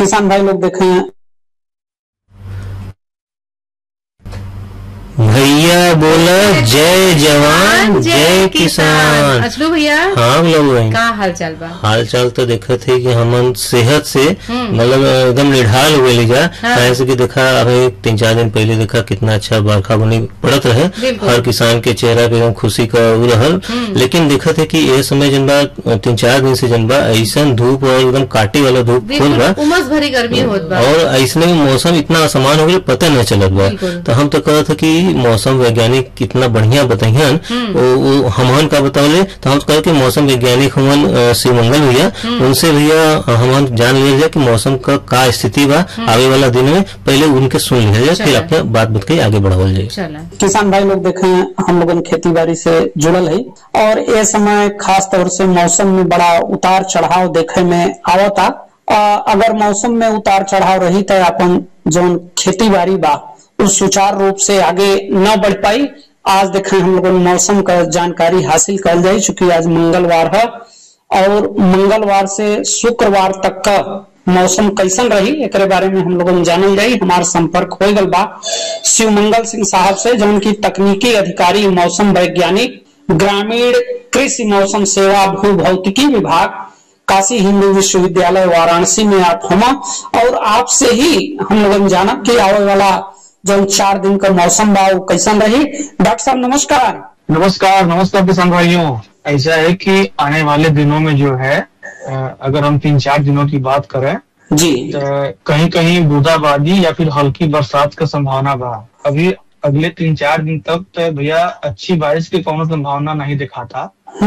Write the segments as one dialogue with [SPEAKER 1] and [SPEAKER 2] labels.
[SPEAKER 1] किसान भाई लोग देखें
[SPEAKER 2] भैया बोला जय जवान जय किसान।
[SPEAKER 3] असलू भैया
[SPEAKER 2] हाँ लोग
[SPEAKER 3] का हाल चाल बा?
[SPEAKER 2] हाल चाल तो देखा थे कि हम सेहत से मतलब एकदम निढाल हो गए जा। ऐसे कि देखा अभी 3-4 दिन पहले देखा कितना अच्छा बरखा बुनी पड़त रहे, हर किसान के चेहरा पे एकदम खुशी का रहल। लेकिन देखा थे कि ये समय जन बा 3-4 दिन से जन बा ऐसा धूप और एकदम काटे वाला धूप खोल बा,
[SPEAKER 3] उमस भरी गर्मी होत बा
[SPEAKER 2] और ऐसने में मौसम इतना असमान हो गया पता न चलत बा। तो हम तो कहत थे कि मौसम वैज्ञानिक कितना बढ़िया बताइहन, वो हमन का बतावले। तो हम कहे कि मौसम वैज्ञानिक हमन शिवमंगल भैया, उनसे भैया हमन जान लिया जाए कि मौसम का स्थिति बा आगे वाला दिन में। पहले उनके सुन लिया जाए, फिर अपने बात बताई आगे बढ़ावल जाए।
[SPEAKER 1] किसान भाई लोग देखें हम लोगन खेती बाड़ी से जुड़ल है, और ये समय खास तौर से मौसम में बड़ा उतार चढ़ाव देखे में आवता। अगर मौसम में उतार चढ़ाव रही तो अपन जो खेती बाड़ी बा उस सुचारू रूप से आगे न बढ़ पाई। आज देखें हम लोगों मौसम का जानकारी हासिल कर जाए, चूंकि आज मंगलवार है और मंगलवार से शुक्रवार तक का मौसम कैसन रही एक बारे में हम लोगों जानल जाये। हमारा संपर्क हो गल बा शिवमंगल सिंह साहब से, जो उनकी तकनीकी अधिकारी मौसम वैज्ञानिक ग्रामीण कृषि मौसम सेवा भू भौतिकी विभाग काशी हिंदू विश्वविद्यालय वाराणसी में आप हम, और आपसे ही हम लोग जाना कि आने वाला जो 4 दिन का मौसम बा वो कैसन रही। डॉक्टर साहब नमस्कार।
[SPEAKER 4] नमस्कार किसान भाइयों। ऐसा है कि आने वाले दिनों में जो है अगर हम 3-4 दिनों की बात करें
[SPEAKER 1] जी,
[SPEAKER 4] तो कहीं कहीं बूंदाबांदी या फिर हल्की बरसात का संभावना बा। अभी अगले 3-4 दिन तक तो भैया अच्छी बारिश की कोनो संभावना नहीं दिखाता।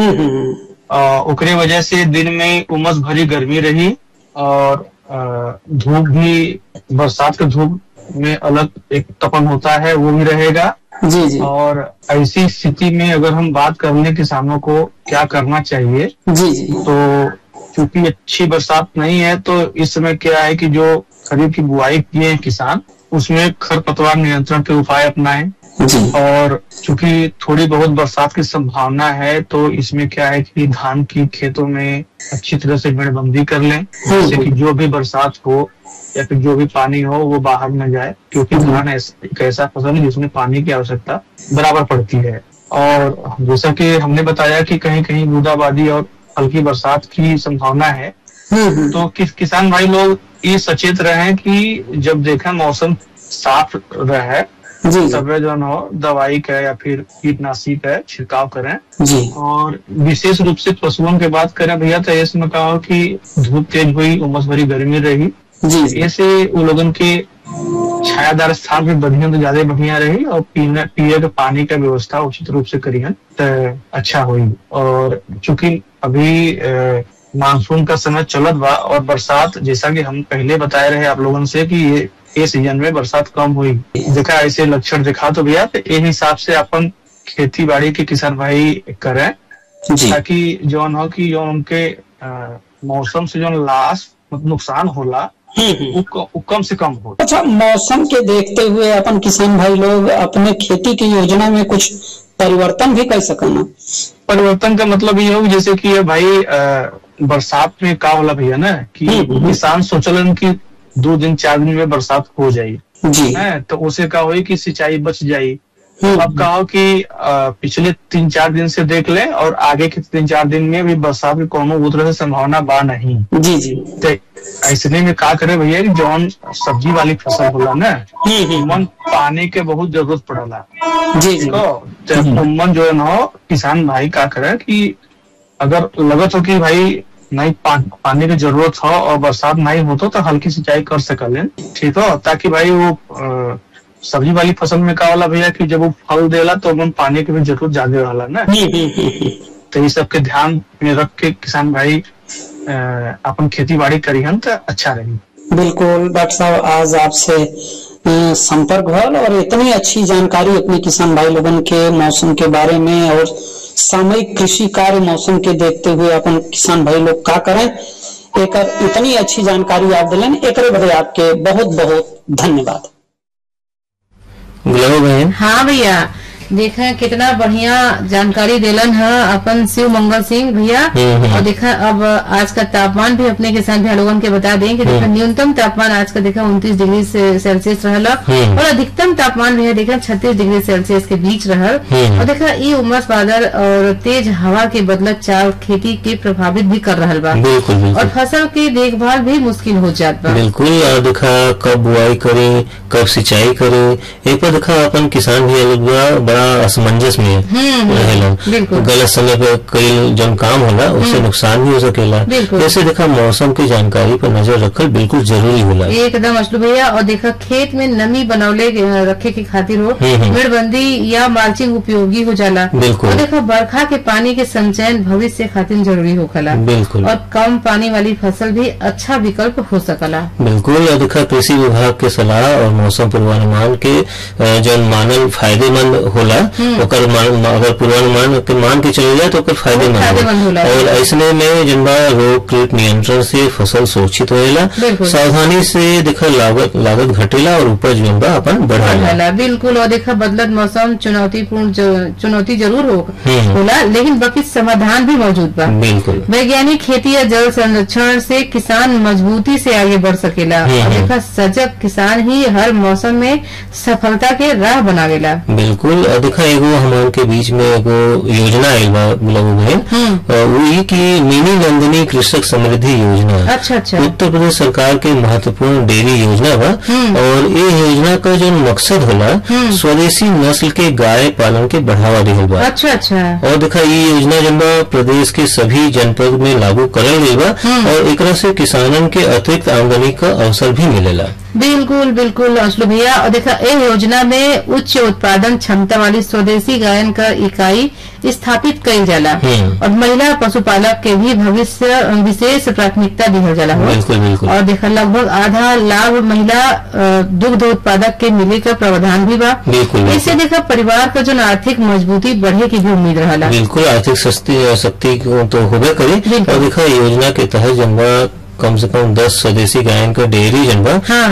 [SPEAKER 4] ओकरे वजह से दिन में उमस भरी गर्मी रही, और धूप भी बरसात के धूप में अलग एक तपन होता है वो भी रहेगा।
[SPEAKER 1] जी।
[SPEAKER 4] और ऐसी स्थिति में अगर हम बात कर ले किसानों को क्या करना चाहिए,
[SPEAKER 1] जी,
[SPEAKER 4] तो चूंकि अच्छी बरसात नहीं है तो इस समय क्या है कि जो खरीफ की बुआई किए हैं किसान, उसमें खरपतवार नियंत्रण के उपाय अपनाएं। और चूंकि थोड़ी बहुत बरसात की संभावना है तो इसमें क्या है कि धान की खेतों में अच्छी तरह से मेड़बंदी कर लें, जिससे कि जो भी बरसात हो या फिर जो भी पानी हो वो बाहर न जाए, क्योंकि धान एक ऐसा फसल है जिसमें पानी की आवश्यकता बराबर पड़ती है। और जैसा कि हमने बताया कि कहीं कहीं बूंदाबांदी और हल्की बरसात की संभावना है, तो किसान भाई लोग ये सचेत रहे कि जब देखें मौसम साफ रहे तब जो हो दवाई का या फिर कीटनाशी का छिड़काव करें
[SPEAKER 1] जी।
[SPEAKER 4] और विशेष रूप से पशुओं की बात करें भैया तो इसमें कहा कि धूप तेज हुई, उमस भरी गर्मी रही
[SPEAKER 1] जी,
[SPEAKER 4] ऐसे उन लोगों के छायादार स्थान पे बढ़िया तो ज्यादा बढ़िया रही, और पिए के पानी का व्यवस्था उचित रूप से करिए तो अच्छा हुई। और चूंकि अभी मानसून का समय चलत बा और बरसात जैसा कि हम पहले बताए रहे आप लोगों से कि ये सीजन में बरसात कम हुई, देखा ऐसे लक्षण दिखा तो भैया तो ये हिसाब से अपन खेती बाड़ी के किसान भाई करें, ताकि जो हो कि जो उनके मौसम से जो लाश नुकसान होला वो कम से कम हो।
[SPEAKER 1] अच्छा, मौसम के देखते हुए अपन किसान भाई लोग अपने खेती की योजना में कुछ परिवर्तन भी कर सकना।
[SPEAKER 4] परिवर्तन का मतलब ये हो जैसे कि भाई बरसात में का होला भैया ना कि किसान सोचलन की 2 दिन 4 दिन में बरसात हो जाये है, तो उसे का हो कि सिंचाई बच जाये। अब कहो कि पिछले 3-4 दिन से देख ले और आगे के 3-4 दिन में भी बरसात की कोनो उतरे से संभावना बा नहीं।
[SPEAKER 1] जी।
[SPEAKER 4] तो ऐसे में का करे भैया कि जौन सब्जी वाली फसल होला ना उमन पानी के बहुत जरूरत पड़ला
[SPEAKER 1] जी।
[SPEAKER 4] तो उमन जो है ना किसान भाई का करे कि अगर लगत हो कि भाई नहीं पानी की जरूरत हो और बरसात नहीं हो तो हल्की सिंचाई कर सकलें, ठीक हो, ताकि भाई वो सब्जी वाली फसल में का होला भैया कि जब वो फल देला तो उन पानी की भी जरूरत ज्यादा रहला ना। तो ये सब के ध्यान में रख के किसान भाई अपन खेती बाड़ी करिहन तो अच्छा रही।
[SPEAKER 1] बिल्कुल डॉक्टर साहब, आज आपसे संपर्क भल और इतनी अच्छी जानकारी अपने किसान भाई लोगों के मौसम के बारे में और सामयिक कृषि कार्य मौसम के देखते हुए अपन किसान भाई लोग क्या करें, एक इतनी अच्छी जानकारी आप दिलें, एक बदे आपके बहुत बहुत धन्यवाद।
[SPEAKER 2] गुलाबो बहन।
[SPEAKER 3] हाँ भैया, देखा कितना बढ़िया जानकारी देलन है अपन शिव मंगल सिंह भैया। और देखा अब आज का तापमान भी अपने किसान भाई लोगों के बता दें कि देखा न्यूनतम तापमान आज का देखा 29 डिग्री सेल्सियस रहल और अधिकतम तापमान भी देखा 36 डिग्री सेल्सियस के बीच रहल। और देखा ये उमस बादल और तेज हवा के बदलत चाल खेती के प्रभावित भी कर रहा बा।
[SPEAKER 2] बिल्कुल
[SPEAKER 3] और फसल की देखभाल भी मुश्किल हो जात बा।
[SPEAKER 2] बिल्कुल। और देखा कब बुआई करे कब सिंचाई करे एक पर देखा अपन किसान भी बड़ा असमंजस में रहेला। गलत समय पे कई जब काम होला उससे नुकसान भी हो सकेला। जैसे देखा मौसम की जानकारी पर नजर रखल बिल्कुल जरूरी होला
[SPEAKER 3] एकदम अशलू भैया। और देखा खेत में नमी बनौले रखे के खातिर हो मेड़बंदी या माल्चिंग उपयोगी हो जाला।
[SPEAKER 2] बिल्कुल।
[SPEAKER 3] और देखा बरखा के पानी के संचयन भविष्य खातिर जरूरी होखला।
[SPEAKER 2] बिल्कुल।
[SPEAKER 3] और कम पानी वाली फसल भी अच्छा विकल्प हो सकला।
[SPEAKER 2] बिल्कुल। और देखा कृषि विभाग के सलाह और मौसम पूर्वानुमान के जो मानल फायदेमंद होला ओकर अगर पूर्वानुमान के मान के चले जाए तो ओकर फायदेमंद होला। और ऐसने में जनबा रोग कीट नियंत्रण से फसल सुरक्षित होएला। सावधानी से देखा लागत घटेला और उपज जनबा अपन बढ़ाला।
[SPEAKER 3] बिल्कुल। और देखा बदलत मौसम चुनौती जरूर होला लेकिन बाकी समाधान भी मौजूद बा।
[SPEAKER 2] बिल्कुल।
[SPEAKER 3] वैज्ञानिक खेती या जल संरक्षण से किसान मजबूती से आगे बढ़ सकेला। और देखा सजग किसान ही हर मौसम में सफलता के राह बनावेला।
[SPEAKER 2] बिल्कुल। देखा एगो हमारे के बीच में एगो योजना आयल बा वही की मिनी नंदिनी कृषक समृद्धि योजना।
[SPEAKER 3] अच्छा।
[SPEAKER 2] उत्तर प्रदेश सरकार के महत्वपूर्ण डेयरी योजना बा। और ये योजना का जो मकसद होला स्वदेशी नस्ल के गाय पालन के बढ़ावा देहल बा।
[SPEAKER 3] अच्छा। और
[SPEAKER 2] देखा ये योजना जब प्रदेश के सभी जनपद में लागू करल गई बा और एकरा से किसानन के अतिरिक्त आमदनी का अवसर भी मिलेला।
[SPEAKER 3] बिल्कुल अशलू भैया। और देखा इस योजना में उच्च उत्पादन क्षमता वाली स्वदेशी गायन का इकाई स्थापित कईल जाला और महिला पशुपालक के भी भविष्य विशेष प्राथमिकता दिहल जाला।
[SPEAKER 2] बिल्कुल।
[SPEAKER 3] और देखा लगभग आधा लाभ महिला दुग्ध उत्पादक के मिले का प्रावधान भी बा। इससे देखा परिवार का जो आर्थिक मजबूती बढ़े की भी उम्मीद रहला।
[SPEAKER 2] बिल्कुल। आर्थिक शक्ति तो होबे करे। और देखा योजना के तहत जनबा कम से कम 10 स्वदेशी गायन का डेयरी जनबा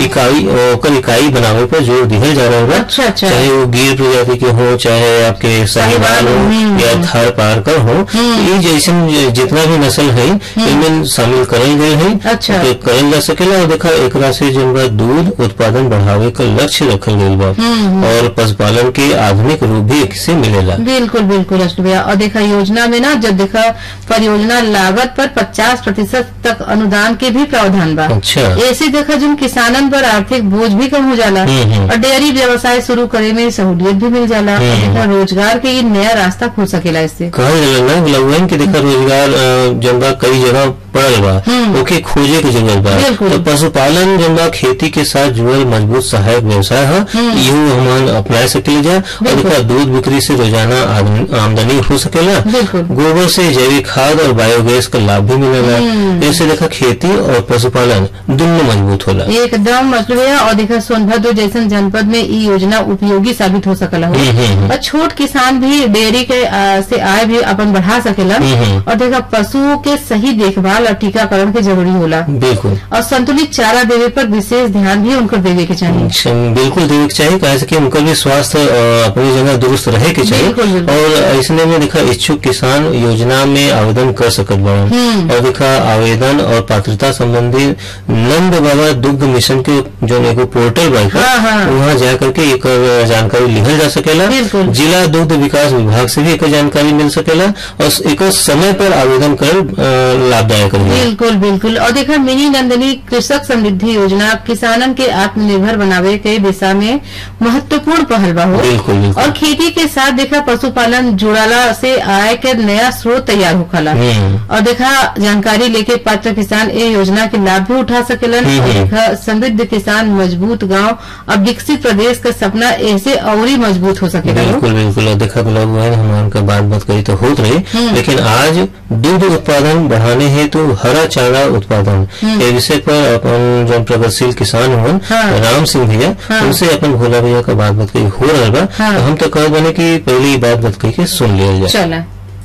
[SPEAKER 2] इकाई बनावे पर जोर दिया जा रहा है।
[SPEAKER 3] अच्छा।
[SPEAKER 2] चाहे वो गिर प्रजाति के हो चाहे आपके साहिवाल हो या थार पारकर हो ये जैसे जितना भी नस्ल है इनमें शामिल करल गए है।
[SPEAKER 3] अच्छा।
[SPEAKER 2] करल जा सकेला। और देखा एकरा से जनबा दूध उत्पादन बढ़ावे का लक्ष्य रखल गई बा और पशुपालन के आधुनिक रूप भी इससे मिलेला।
[SPEAKER 3] बिल्कुल अशलू भैया। और देखा योजना में ना जब देखा परियोजना लागत पर 50% तक अनुदान के भी प्रावधान बा।
[SPEAKER 2] अच्छा।
[SPEAKER 3] ऐसे देखा जिन किसानन पर आर्थिक बोझ भी कम हो जाला और डेयरी व्यवसाय शुरू करे में सहूलियत भी मिल जाला। देखा रोजगार के ये नया रास्ता खुल सकेला। इससे
[SPEAKER 2] कहल जाला ना लगवन के देखा रोजगार जनबा कई जगह पड़ल बा ओके खोजे की जरूरत बा। तो पशुपालन जनबा खेती के साथ जुड़ल मजबूत सहायक व्यवसाय है यू हम अपना सके जा। और देखा दूध बिक्री से रोजाना आमदनी हो सकेला। गोबर से जैविक खाद और बायोगैस का लाभ भी मिलेगा। ऐसे देखा खेती और पशुपालन दोनों मजबूत होला।
[SPEAKER 3] एकदम मतलब है। और देखा सोनभद्र जैसन जनपद में ये योजना उपयोगी साबित हो सकला हो। और छोट किसान भी डेयरी के से आय भी अपन बढ़ा सकेला। और देखा पशुओं के सही देखभाल और टीकाकरण के जरूरी होला।
[SPEAKER 2] बिल्कुल। और
[SPEAKER 3] संतुलित चारा देवे पर विशेष ध्यान भी उनको देवे के चाहिए।
[SPEAKER 2] बिल्कुल देवे के चाहिए कैसे कि उनका भी स्वास्थ्य अपनी जगह दुरुस्त रहे के चाहिए। और ऐसे में देखा इच्छुक किसान योजना में आवेदन कर सकत बड़न। और देखा आवेदन और पात्रता संबंधी नंद बाबा दुग्ध मिशन के जो एगो पोर्टल बा वहाँ जाकर के एक जानकारी लिखल जा सकेला। जिला दुग्ध विकास विभाग से भी एक जानकारी मिल सकेला और एक समय पर आवेदन कर लाभदायक।
[SPEAKER 3] बिल्कुल। और देखा मिनी नंदिनी कृषक समृद्धि योजना किसानन के आत्मनिर्भर बनावे के दिशा में महत्वपूर्ण पहल बा हो।
[SPEAKER 2] बिल्कुल।
[SPEAKER 3] और खेती के साथ देखा पशुपालन जुड़ाला से आय के नया स्रोत तैयार होखला। और देखा जानकारी लेके पात्र किसान ये योजना के लाभ भी उठा सकेलन। और समृद्ध किसान मजबूत गांव और विकसित प्रदेश का सपना ऐसे और ही मजबूत हो सकेगा।
[SPEAKER 2] बिल्कुल। देखा हमारे का बात कही तो होत रही लेकिन आज दूध उत्पादन बढ़ाने हेतु हरा चारा उत्पादन ये विषय पर अपन जो प्रगतिशील किसान हो राम सिंह भैया उनसे अपन भोला भैया का बात कही हो रहा बा। तो हम तो कह बने की पहली बात कही के सुन लिया जाए।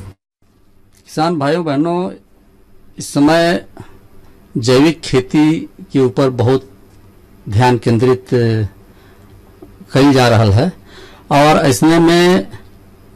[SPEAKER 5] किसान भाइयों बहनों इस समय जैविक खेती के ऊपर बहुत ध्यान केंद्रित कई जा रहा है और ऐसने में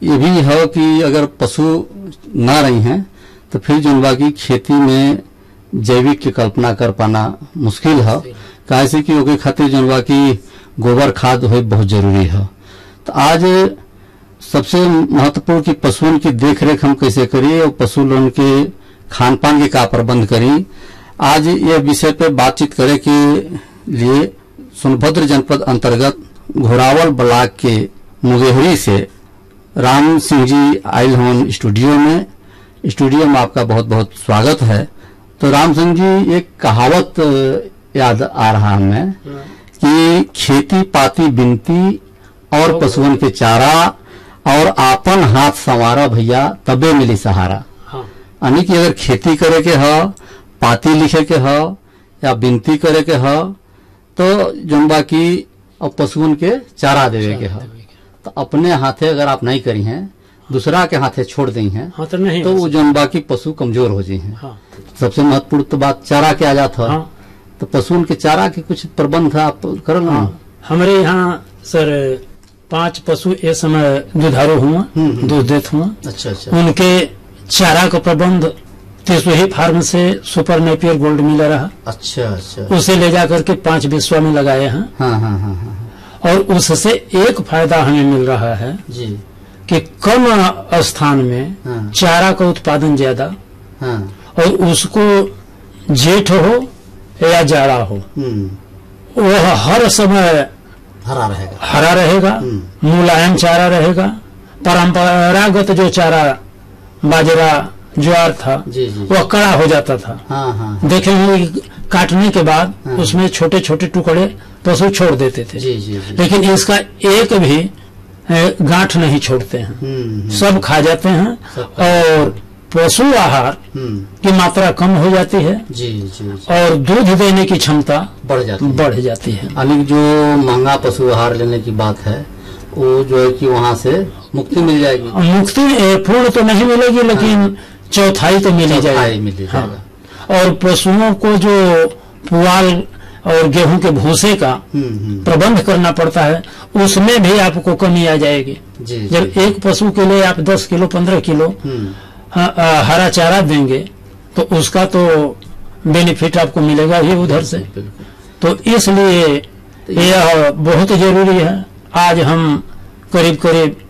[SPEAKER 5] ये भी है कि अगर पशु ना रही हैं तो फिर जनवा की खेती में जैविक की कल्पना कर पाना मुश्किल है। कैसे कि ओके खातिर जनवा की गोबर खाद हो बहुत जरूरी है। तो आज सबसे महत्वपूर्ण कि पशुओं की देखरेख हम कैसे करिए और पशु लोगों के खान पान के का प्रबंध करिए। आज ये विषय पे बातचीत करे के लिए सोनभद्र जनपद अंतर्गत घोरावल ब्लॉक के मुगेहरी से राम सिंह जी आयल हों स्टूडियो में आपका बहुत बहुत स्वागत है। तो राम सिंह जी, एक कहावत याद आ रहा हमें कि खेती पाती बिनती और पशुओं के चारा और आपन हाथ संवारा भैया तबे मिली सहारा। यानी कि अगर खेती करे के है, पाती लिखे के है या बिनती करे के है तो जम्बा की और पशुओं के चारा देवे के है। तो अपने हाथे अगर आप नहीं करी हैं, दूसरा के हाथे छोड़ दी हैं तो वो जम्बा की पशु कमजोर हो जाए हैं। सबसे महत्वपूर्ण तो बात चारा के आ जाता है। तो पशुओं के चारा के कुछ प्रबंध आप करो ना।
[SPEAKER 6] हमारे यहाँ सर 5 पशु इस समय दुधारू हुआ, दूध देते हुआ।
[SPEAKER 5] अच्छा।
[SPEAKER 6] उनके चारा का प्रबंध तेसुही फार्म से सुपर नेपियर गोल्ड मिल रहा।
[SPEAKER 5] अच्छा।
[SPEAKER 6] उसे ले जाकर के 5 बिस्वा में लगाए हैं।
[SPEAKER 5] हाँ।
[SPEAKER 6] और उससे एक फायदा हमें मिल रहा है
[SPEAKER 5] जी
[SPEAKER 6] कि कम स्थान में चारा का उत्पादन ज्यादा, और उसको जेठ हो या जाड़ा हो वह हर समय हरा रहेगा, मुलायम चारा रहेगा। परंपरागत जो चारा बाजरा ज्वार था वह कड़ा हो जाता था। देखेंगे काटने के बाद उसमें छोटे छोटे टुकड़े पशु छोड़ देते थे। लेकिन इसका एक भी गांठ नहीं छोड़ते हैं, सब खा जाते हैं और पशु आहार की मात्रा कम हो जाती है और दूध देने की क्षमता बढ़ जाती है।
[SPEAKER 5] यानी जो महंगा पशु आहार लेने की बात है वो जो है कि वहाँ से मुक्ति मिल जाएगी।
[SPEAKER 6] मुक्ति पूर्ण तो नहीं मिलेगी लेकिन चौथाई तो मिल जाएगी। और पशुओं को जो पुआल और गेहूं के भूसे का प्रबंध करना पड़ता है उसमें भी आपको कमी आ जाएगी। जब एक पशु के लिए आप 10 किलो 15 किलो हरा चारा देंगे तो उसका तो बेनिफिट आपको मिलेगा ही उधर से। तो इसलिए यह बहुत जरूरी है। आज हम करीब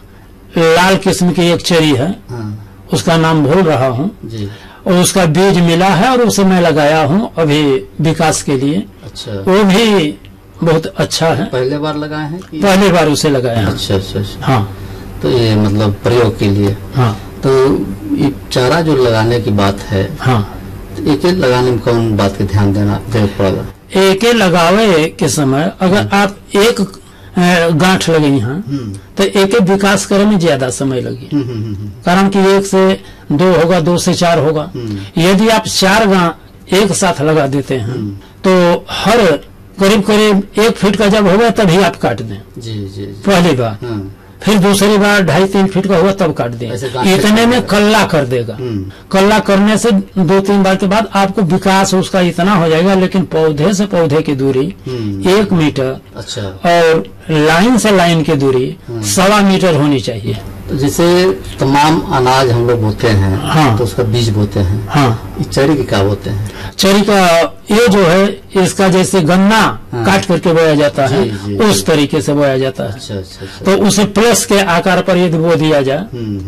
[SPEAKER 6] लाल किस्म की एक चरी है, उसका नाम भूल रहा हूँ, और उसका बीज मिला है और उसे मैं लगाया हूँ अभी विकास के लिए।
[SPEAKER 5] अच्छा।
[SPEAKER 6] वो भी बहुत अच्छा है।
[SPEAKER 5] पहले बार लगाए हैं कि?
[SPEAKER 6] पहली बार उसे लगाया है।
[SPEAKER 5] अच्छा।
[SPEAKER 6] हाँ।
[SPEAKER 5] तो ये मतलब प्रयोग के लिए।
[SPEAKER 6] हाँ।
[SPEAKER 5] तो ये चारा जो लगाने की बात है,
[SPEAKER 6] हाँ,
[SPEAKER 5] तो एक लगाने में कौन बात का ध्यान देना पड़ेगा?
[SPEAKER 6] एक लगावे के समय अगर आप एक गांठ लगेगी तो एक विकास करने में ज्यादा समय लगे। कारण कि 1 से 2 होगा, 2 से 4 होगा। यदि आप 4 गांठ एक साथ लगा देते हैं तो हर करीब 1 फीट का जब होगा तभी आप काट दें।
[SPEAKER 5] जी।
[SPEAKER 6] पहली बार। फिर दूसरी बार 2.5-3 फीट का हुआ तब काट दें। इतने में कल्ला कर देगा। कल्ला करने से 2-3 बार के बाद आपको विकास उसका इतना हो जाएगा। लेकिन पौधे से पौधे की दूरी 1 मीटर।
[SPEAKER 5] अच्छा।
[SPEAKER 6] और लाइन से लाइन की दूरी 1.25 मीटर होनी चाहिए।
[SPEAKER 5] तो जैसे तमाम अनाज हम लोग बोते हैं।
[SPEAKER 6] हाँ।
[SPEAKER 5] तो उसका बीज बोते हैं।
[SPEAKER 6] हाँ।
[SPEAKER 5] चरी की क्या बोते हैं?
[SPEAKER 6] चरी का ये जो है इसका जैसे गन्ना काट करके बोया जाता है उस तरीके से बोया जाता है।
[SPEAKER 5] अच्छा।
[SPEAKER 6] तो उसे प्लस के आकार पर यदि बो दिया जाए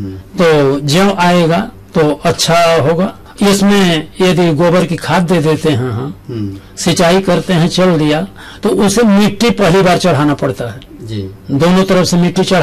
[SPEAKER 6] तो ज्यों आएगा तो अच्छा होगा। इसमें यदि गोबर की खाद दे देते हैं हम, सिंचाई करते हैं, चल दिया तो उसे मिट्टी पहली बार चढ़ाना पड़ता है।
[SPEAKER 5] जी।
[SPEAKER 6] दोनों तरफ से मिट्टी चढ़ा